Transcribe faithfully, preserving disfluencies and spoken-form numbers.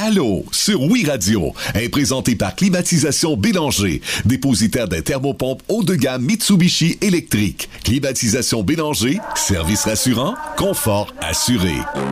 Allô sur Oui Radio est présenté par Climatisation Bélanger, dépositaire des thermopompes haut de gamme Mitsubishi électrique. Climatisation Bélanger, service rassurant, confort assuré.